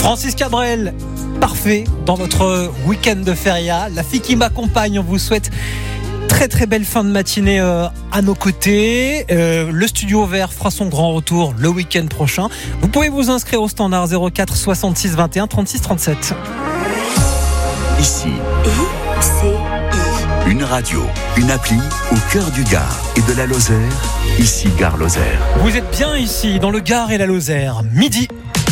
Francis Cabrel, parfait dans votre week-end de feria. La fille qui m'accompagne, on vous souhaite très très belle fin de matinée à nos côtés. Le Studio Vert fera son grand retour le week-end prochain. Vous pouvez vous inscrire au standard 04 66 21 36 37. Ici, une radio, une appli au cœur du Gard et de la Lozère. Ici Gare Lozère. Vous êtes bien ici dans le Gard et la Lozère. Midi.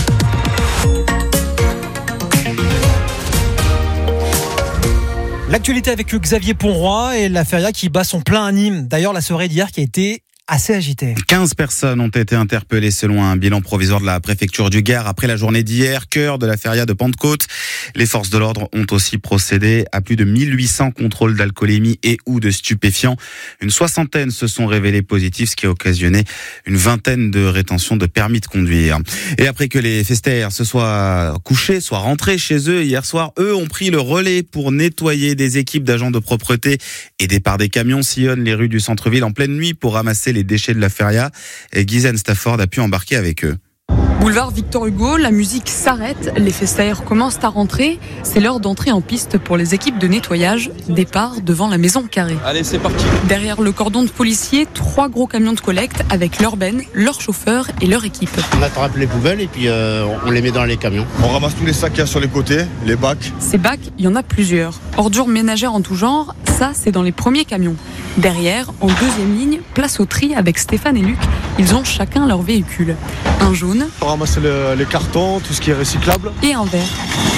L'actualité avec Xavier Ponroy et la feria qui bat son plein à Nîmes. D'ailleurs, la soirée d'hier qui a été assez agitée. 15 personnes ont été interpellées selon un bilan provisoire de la préfecture du Gard après la journée d'hier, cœur de la feria de Pentecôte. Les forces de l'ordre ont aussi procédé à plus de 1800 contrôles d'alcoolémie et ou de stupéfiants. Une soixantaine se sont révélés positifs, ce qui a occasionné une vingtaine de rétentions de permis de conduire. Et après que les festaires se soient couchés, soient rentrés chez eux hier soir, eux ont pris le relais pour nettoyer. Des équipes d'agents de propreté aidés par des camions sillonnent les rues du centre-ville en pleine nuit pour ramasser les déchets de la feria. Et Guysen Stafford a pu embarquer avec eux. Boulevard Victor Hugo, la musique s'arrête, les festaires commencent à rentrer. C'est l'heure d'entrer en piste pour les équipes de nettoyage. Départ devant la maison carrée. Allez, c'est parti. Derrière le cordon de policiers, 3 gros camions de collecte avec leur benne, leur chauffeur et leur équipe. On attrape les poubelles et puis on les met dans les camions. On ramasse tous les sacs qu'il y a sur les côtés, les bacs. Ces bacs, il y en a plusieurs. Ordures ménagères en tout genre, ça c'est dans les premiers camions. Derrière, en deuxième ligne, place au tri avec Stéphane et Luc. Ils ont chacun leur véhicule. Un jaune. On ramasse les cartons, tout ce qui est recyclable. Et un vert.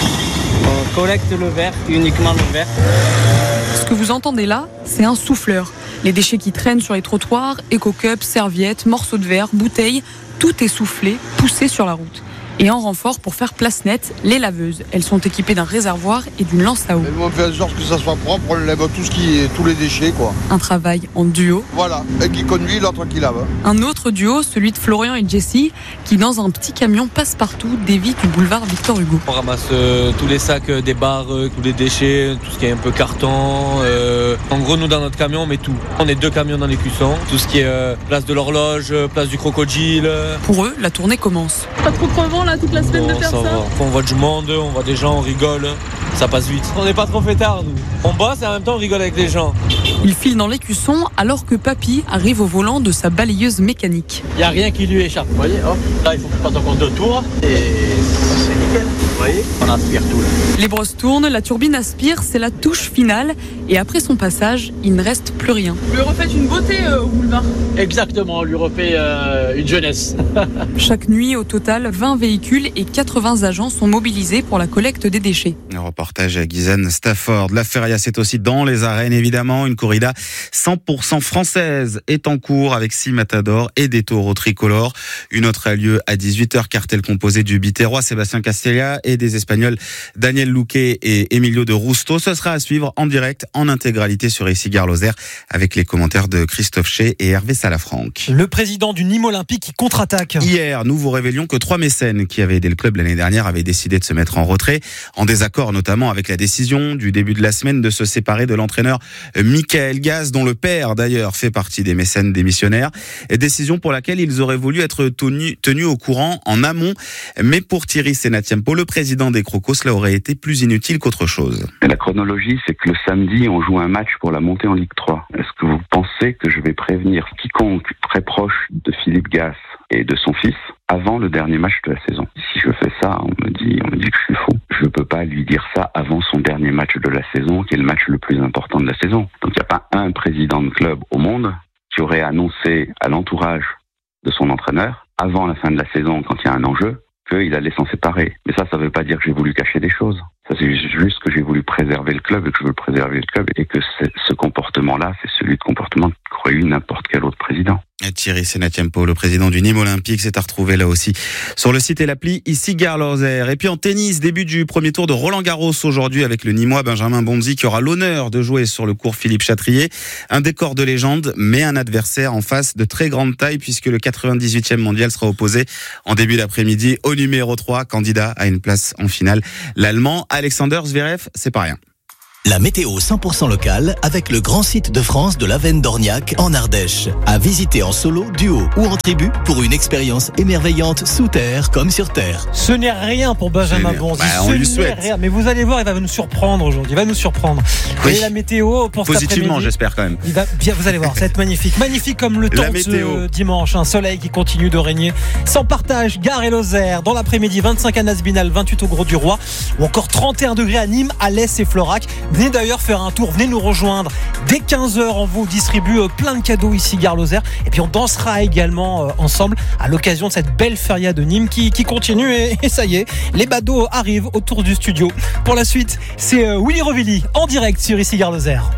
On collecte le verre, uniquement le verre. Ce que vous entendez là, c'est un souffleur. Les déchets qui traînent sur les trottoirs, éco-cups, serviettes, morceaux de verre, bouteilles, tout est soufflé, poussé sur la route. Et en renfort, pour faire place nette, les laveuses. Elles sont équipées d'un réservoir et d'une lance à eau. Mais nous, on fait en sorte que ça soit propre, on lève tous les déchets, quoi. Un travail en duo. Voilà, un qui conduit, l'autre qui lave. Un autre duo, celui de Florian et Jessie, qui dans un petit camion passe-partout dévie du boulevard Victor Hugo. On ramasse tous les sacs des bars, tous les déchets, tout ce qui est un peu carton. En gros, nous, dans notre camion, on met tout. On est 2 camions dans les cuissons. Tout ce qui est place de l'horloge, place du crocodile. Pour eux, la tournée commence. Pas trop crevant là toute la semaine de faire ça. On voit du monde, on voit des gens, on rigole, ça passe vite. On n'est pas trop fêtards nous. On bosse et en même temps on rigole avec les gens. Il file dans l'écusson alors que Papy arrive au volant de sa balayeuse mécanique. Il n'y a rien qui lui échappe. Vous voyez, hop, là il faut qu'on fasse encore 2 tours et c'est nickel. Vous voyez, on aspire tout là. Les brosses tournent, la turbine aspire, c'est la touche finale. Et après son passage, il ne reste plus rien. Vous lui refaites une beauté au boulevard. Exactement, on lui refait une jeunesse. Chaque nuit, au total, 20 véhicules et 80 agents sont mobilisés pour la collecte des déchets. Un reportage à Guysen Stafford. La feria, c'est aussi dans les arènes, évidemment. Une corrida 100% française est en cours avec 6 matadors et des taureaux tricolores. Une autre a lieu à 18h, cartel composé du Biterrois Sébastien Castella et des Espagnols Daniel Luque et Emilio de Rusto. Ce sera à suivre en direct, en intégralité sur ici Gare Lozère, avec les commentaires de Christophe Chez et Hervé Salafranc. Le président du Nîmes Olympique qui contre-attaque. Hier, nous vous révélions que 3 mécènes qui avaient aidé le club l'année dernière avaient décidé de se mettre en retrait, en désaccord notamment avec la décision du début de la semaine de se séparer de l'entraîneur Michael Gaz, dont le père d'ailleurs fait partie des mécènes démissionnaires. Décision pour laquelle ils auraient voulu être tenus au courant en amont. Mais pour Thierry Senatiempo, le président des Crocos, cela aurait été plus inutile qu'autre chose. La chronologie, c'est que le samedi, on joue un match pour la montée en Ligue 3. Est-ce que vous pensez que je vais prévenir quiconque très proche de Philippe Gas et de son fils avant le dernier match de la saison? Si je fais ça, on me dit que je suis fou. Je peux pas lui dire ça avant son dernier match de la saison, qui est le match le plus important de la saison. Donc il n'y a pas un président de club au monde qui aurait annoncé à l'entourage de son entraîneur, avant la fin de la saison, quand il y a un enjeu, qu'il allait s'en séparer. Mais ça veut pas dire que j'ai voulu cacher des choses. Ça, c'est juste que j'ai voulu préserver le club et que je veux préserver le club et que ce comportement-là, c'est celui de comportement qu'aurait eu n'importe quel autre président. Thierry Senatiempo, le président du Nîmes Olympique, s'est à retrouver là aussi sur le site et l'appli ici Gare Lozère. Et puis en tennis, début du premier tour de Roland Garros aujourd'hui avec le Nîmois Benjamin Bonzi qui aura l'honneur de jouer sur le court Philippe Chatrier. Un décor de légende, mais un adversaire en face de très grande taille puisque le 98e mondial sera opposé en début d'après-midi au numéro 3, candidat à une place en finale. L'Allemand Alexander Zverev, c'est pas rien. La météo 100% locale avec le grand site de France de l'Avenne d'Orniac en Ardèche. À visiter en solo, duo ou en tribu pour une expérience émerveillante sous terre comme sur terre. Ce n'est rien pour Benjamin Bonzi. On lui souhaite. Rien. Mais vous allez voir, il va nous surprendre aujourd'hui. Il va nous surprendre. Oui. Et la météo pour cet Positivement, après-midi, j'espère quand même. il va bien, vous allez voir, ça va être magnifique. Magnifique comme le temps La de météo. ce dimanche. Un soleil qui continue de régner. Sans partage, Gare et Lozère. Dans l'après-midi, 25 à Nasbinal, 28 au Gros du Roi. Ou encore 31 degrés à Nîmes, Alès et Florac. Venez d'ailleurs faire un tour, venez nous rejoindre. Dès 15h, on vous distribue plein de cadeaux ici, Gare Lozère. Et puis on dansera également ensemble à l'occasion de cette belle feria de Nîmes qui continue. Et ça y est, les badauds arrivent autour du studio. Pour la suite, c'est Willy Revelli en direct sur ici, Gare Lozère.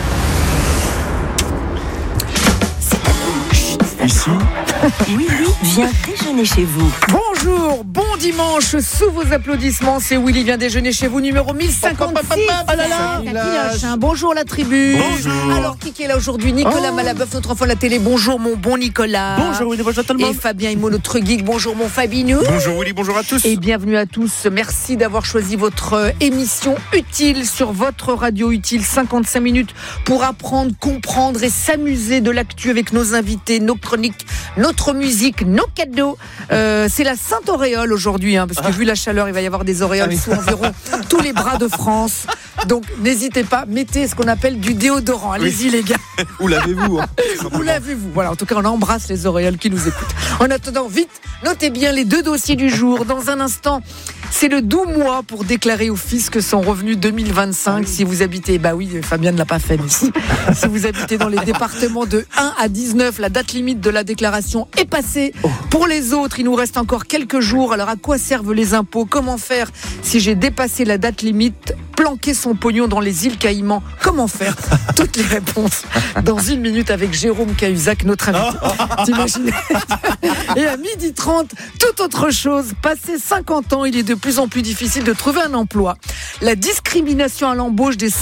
Ici, Willy vient déjeuner chez vous. Bonjour, bon dimanche, sous vos applaudissements, c'est Willy vient déjeuner chez vous, numéro 1056. Oh là là, Piloche, hein. Bonjour la tribu. Bonjour. Alors, qui est là aujourd'hui? Nicolas Malabeuf, notre enfant de la télé. Bonjour mon bon Nicolas. Bonjour Willy, bonjour tout le Et monde. Fabien Immo, notre geek. Bonjour mon Fabinou. bonjour Willy, bonjour à tous. Et bienvenue à tous. Merci d'avoir choisi votre émission utile sur votre radio utile. 55 minutes pour apprendre, comprendre et s'amuser de l'actu avec nos invités, nos chroniques, notre musique, nos cadeaux. C'est la Sainte Auréole aujourd'hui, hein, parce que vu la chaleur, il va y avoir des auréoles sous environ tous les bras de France. Donc n'hésitez pas, mettez ce qu'on appelle du déodorant. Allez-y les gars. Où l'avez-vous Où l'avez-vous? Voilà, en tout cas, on embrasse les auréoles qui nous écoutent. En attendant, vite, notez bien les 2 dossiers du jour. Dans un instant, c'est le doux mois pour déclarer au fisc son revenu 2025. Si vous habitez, bah oui, Fabien ne l'a pas fait, mais si vous habitez dans les départements de 1 à 19, la date limite de la déclaration est passée. Pour les autres, il nous reste encore quelques jours. Alors, à quoi servent les impôts? Comment faire si j'ai dépassé la date limite? Planquer son pognon dans les îles Caïmans, comment faire? Toutes les réponses dans 1 minute avec Jérôme Cahuzac, notre invité. T'imagines? Et à 12h30, toute autre chose. Passé 50 ans, il est de plus en plus difficile de trouver un emploi. La discrimination à l'embauche des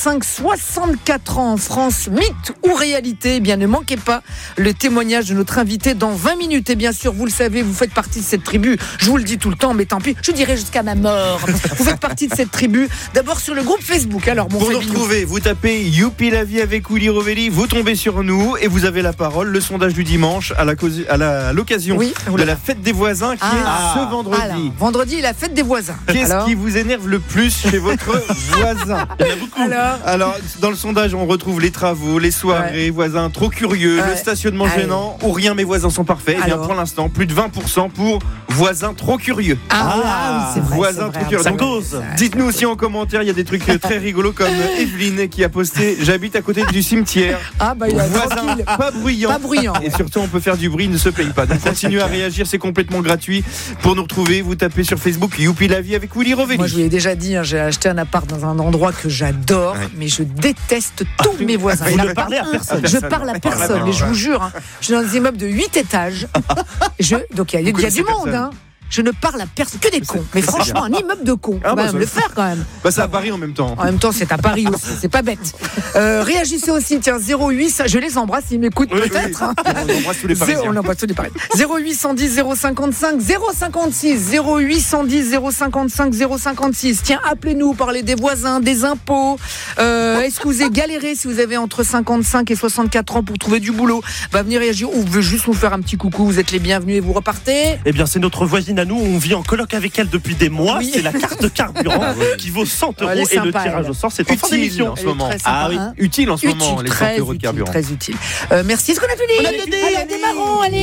55-64 ans en France, mythe ou réalité? Eh bien, ne manquez pas le témoignage de notre invité dans 20 minutes. Et bien sûr, vous le savez, vous faites partie de cette tribu. Je vous le dis tout le temps, mais tant pis, je dirai jusqu'à ma mort. Vous faites partie de cette tribu. D'abord sur le groupe Facebook. Alors, mon pour nous Fabinou. retrouver, vous tapez Youpi la vie avec Willy Revelli, vous tombez sur nous et vous avez la parole. Le sondage du dimanche à l'occasion de la fête des voisins qui est ce vendredi. Alors, vendredi est la fête des voisins. Qu'est-ce qui vous énerve le plus chez votre voisin? Il y en a beaucoup. Alors, dans le sondage, on retrouve les travaux, les soirées, voisins trop curieux, le stationnement gênant ou rien, mes voisins sont parfaits. Et bien pour l'instant, plus de 20% pour voisins trop curieux. Oui, c'est vrai. Voisins trop curieux. Donc, dites-nous aussi en commentaire, il y a des trucs très rigolos comme Evelyne qui a posté j'habite à côté du cimetière. Ah bah il a voisin pas bruyant. Et surtout on peut faire du bruit, il ne se paye pas. Donc continuez à réagir, c'est complètement gratuit. Pour nous retrouver, vous tapez sur Facebook Youpi la vie avec Willy Revelli. Moi je vous l'ai déjà dit, hein, j'ai acheté un appart dans un endroit que j'adore, mais je déteste tous mes voisins. Vous ne parlez à personne. Je parle à personne, mais je vous jure, hein, je suis dans des immeubles de 8 étages. Donc il y a du monde, hein. Je ne parle à personne, que des cons. Mais franchement, un immeuble de cons, on va même le faire quand même. Bah c'est à Paris en même temps. En même temps, c'est à Paris aussi, c'est pas bête. Réagissez aussi, tiens, 08, je les embrasse, ils m'écoutent peut-être. Hein. On embrasse tous les Parisiens. On embrasse tous les Parisiens. 0810 055 056, 0810 055 056. Tiens, appelez-nous, parlez des voisins, des impôts. Est-ce que vous avez galéré si vous avez entre 55 et 64 ans pour trouver du boulot? Va venir réagir ou vous voulez juste nous faire un petit coucou, vous êtes les bienvenus et vous repartez. Eh bien, c'est notre voisine à nous, on vit en coloc avec elle depuis des mois. Oui. C'est la carte carburant qui vaut 100 € et le tirage au sort, c'est en fin d'émission en ce moment. Sympa, hein. Utile en ce moment, les 100 € de carburant. Très utile. Merci. Est-ce qu'on a fini? Allez, démarrons, allez.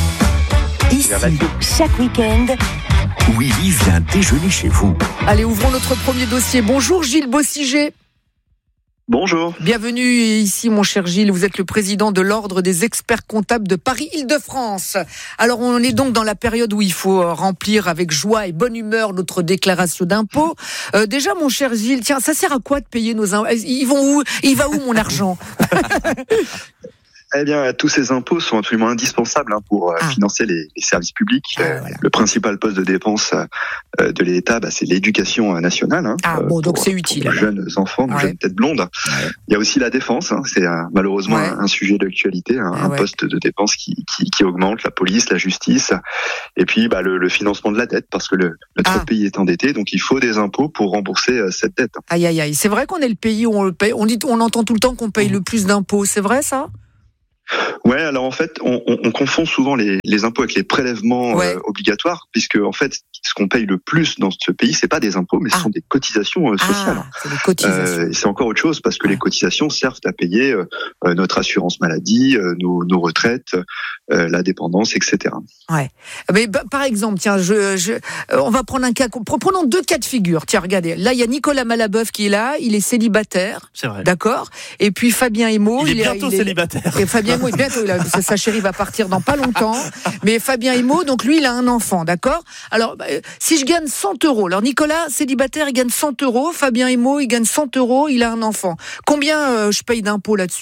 Ici, chaque week-end, Willy vient déjeuner chez vous. Allez, ouvrons notre premier dossier. Bonjour Gilles Bossiger. Bonjour. Bienvenue ici, mon cher Gilles. Vous êtes le président de l'Ordre des experts comptables de Paris-Île-de-France. Alors, on est donc dans la période où il faut remplir avec joie et bonne humeur notre déclaration d'impôt. Déjà, mon cher Gilles, tiens, ça sert à quoi de payer nos impôts? Il va où mon argent? Eh bien, tous ces impôts sont absolument indispensables pour financer les services publics. Voilà. Le principal poste de dépense de l'État, c'est l'éducation nationale. Donc c'est utile. Pour nos jeunes enfants, nos jeunes têtes blondes. Ouais. Il y a aussi la défense. C'est malheureusement un sujet d'actualité, un poste de dépense qui augmente. La police, la justice, et puis le financement de la dette, parce que notre pays est endetté, donc il faut des impôts pour rembourser cette dette. Aïe aïe aïe. C'est vrai qu'on est le pays où on entend tout le temps qu'on paye le plus d'impôts. C'est vrai ça ? Ouais, alors en fait, on confond souvent les impôts avec les prélèvements obligatoires, puisque en fait, ce qu'on paye le plus dans ce pays, c'est pas des impôts, mais ce sont des cotisations sociales. C'est des cotisations. C'est encore autre chose, parce que les cotisations servent à payer notre assurance maladie, nos retraites, la dépendance, etc. Ouais. Mais par exemple, tiens, on va prendre un cas. Prenons 2 cas de figure. Tiens, regardez. Là, il y a Nicolas Malabeuf qui est là. Il est célibataire. C'est vrai. D'accord. Et puis Fabien Emo. Il est bientôt célibataire. Et Fabien Emo, bientôt. Sa chérie va partir dans pas longtemps. Mais Fabien Emo, donc lui, il a un enfant, d'accord. Alors, si je gagne 100 €, alors Nicolas, célibataire, il gagne 100 €. Fabien Emo, il gagne 100 €. Il a un enfant. Combien je paye d'impôts là-dessus ?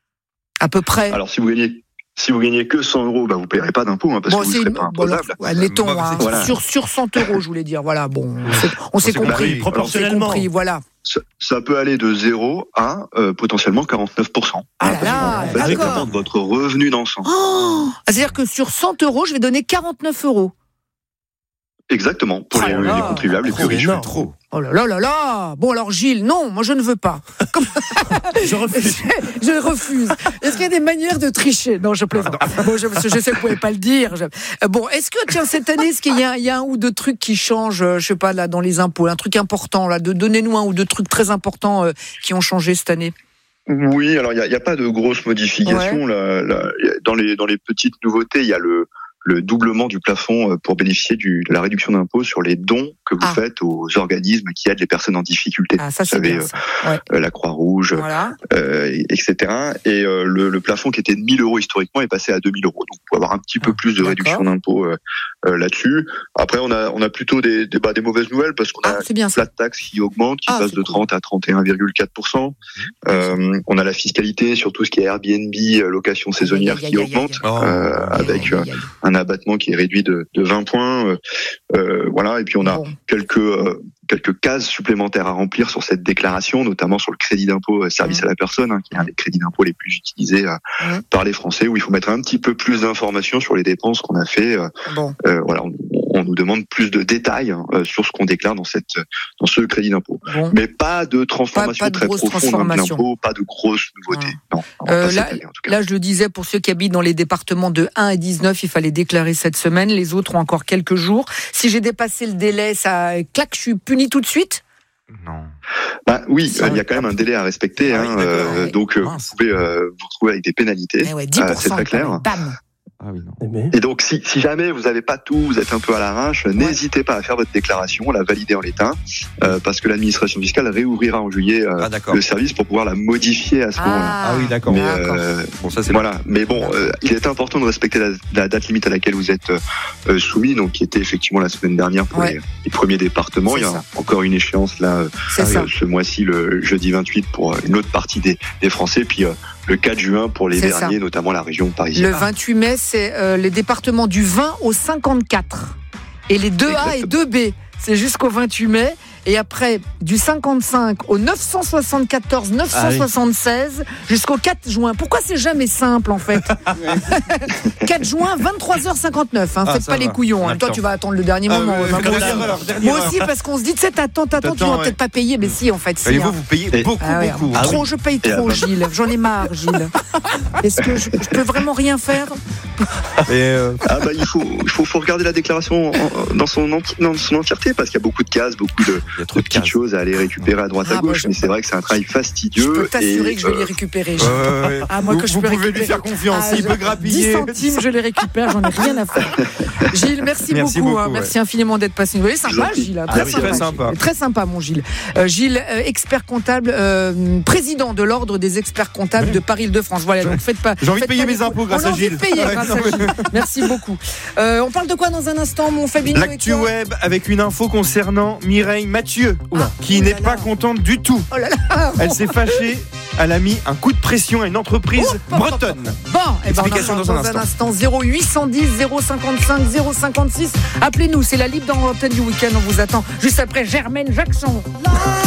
À peu près. Alors, si vous gagnez que 100 €, vous ne payerez pas d'impôts, parce que vous ne serez pas imposable. Admettons, sur 100 €, je voulais dire. Voilà, bon, on s'est compris. Proportionnellement. Voilà. Ça peut aller de 0 à potentiellement 49%. Ça dépend de votre revenu d'ensemble. C'est-à-dire que sur 100 €, je vais donner 49 €. Exactement, pour les contribuables les plus riches. Trop. Oh là là là là. Bon alors Gilles, non, moi je ne veux pas. Je refuse. Je refuse. Est-ce qu'il y a des manières de tricher ? Non, je plaisante. Bon, je sais que vous ne pouvez pas le dire. Bon, est-ce que cette année, est-ce qu'il y a un ou deux trucs qui changent, je sais pas là dans les impôts, un truc important là, donnez-nous un ou deux trucs très importants qui ont changé cette année. Oui, alors il y a pas de grosses modifications là, dans les petites nouveautés, il y a le doublement du plafond pour bénéficier de la réduction d'impôt sur les dons que vous faites aux organismes qui aident les personnes en difficulté. Ça, vous savez, la Croix-Rouge, etc. Et le plafond qui était de 1 000 € historiquement est passé à 2 000 €. Donc, on peut avoir un petit peu plus de réduction d'impôt là-dessus. Après, on a plutôt des mauvaises nouvelles parce qu'on a une flat tax qui augmente, qui passe de 30 à 31,4%. On a la fiscalité sur tout ce qui est Airbnb, location saisonnière qui augmente, avec un abattement qui est réduit de 20 points. Voilà. Et puis on a quelques cases supplémentaires à remplir sur cette déclaration, notamment sur le crédit d'impôt service à la personne, qui est un des crédits d'impôt les plus utilisés par les Français, où il faut mettre un petit peu plus d'informations sur les dépenses qu'on a fait. Voilà. On nous demande plus de détails sur ce qu'on déclare dans ce crédit d'impôt. Mais pas de transformation très profonde de l'impôt, pas de grosses nouveautés. Non, là, je le disais, pour ceux qui habitent dans les départements de 1 à 19, il fallait déclarer cette semaine. Les autres ont encore quelques jours. Si j'ai dépassé le délai, je suis puni tout de suite ? Non. Oui, il y a quand même un délai à respecter. Donc, vous pouvez vous retrouver avec des pénalités. 10%, c'est très clair. Bam. Et donc, si jamais vous n'avez pas tout, vous êtes un peu à l'arrache, n'hésitez pas à faire votre déclaration, la valider en l'état, parce que l'administration fiscale réouvrira en juillet le service pour pouvoir la modifier à ce moment-là. Ah oui, d'accord. Ça, c'est voilà. Mais bon, il est important de respecter la date limite à laquelle vous êtes soumis, donc qui était effectivement la semaine dernière pour les premiers départements. Il y a encore une échéance là, ce mois-ci, le jeudi 28, pour une autre partie des Français, puis le 4 juin pour les derniers, notamment la région parisienne. Le 28 mai, c'est les départements du 20 au 54. Et les 2A et 2B, c'est jusqu'au 28 mai. Et après, du 55 au 974, 976, jusqu'au 4 juin. Pourquoi c'est jamais simple, en fait ? 4 juin, 23h59. Faites pas les couillons. Toi, tu vas attendre le dernier moment. Moi aussi, parce qu'on se dit, tu sais, t'attends, tu vas peut-être pas payer. Mais si, en fait, si. Et vous payez beaucoup. Trop, je paye trop, Gilles. J'en ai marre, Gilles. Est-ce que je peux vraiment rien faire ? Il faut regarder la déclaration dans son entièreté, parce qu'il y a beaucoup de cases, beaucoup de petites choses à aller récupérer à droite à gauche, mais c'est vrai que c'est un travail fastidieux. Je peux t'assurer que je vais les récupérer. Vous pouvez lui faire confiance, il peut grappiller. 10 centimes, je les récupère, j'en ai rien à faire. Gilles, merci beaucoup. Merci infiniment d'être passé. Vous voyez, sympa, Gilles. Très sympa, mon Gilles. Gilles, expert comptable, président de l'ordre des experts comptables de Paris-Île-de-France. Voilà, donc faites pas. J'ai envie de payer mes impôts grâce à Gilles. Merci beaucoup. On parle de quoi dans un instant, mon Fabien ? L'actu web avec une info concernant Mireille Mathieu, qui n'est pas contente du tout. Oh là là. Elle s'est fâchée elle a mis un coup de pression à une entreprise bretonne. Bon, explication dans un instant. 0810 055 056. Appelez-nous, c'est la libre dans l'antenne du week-end. On vous attend juste après Germaine Jackson.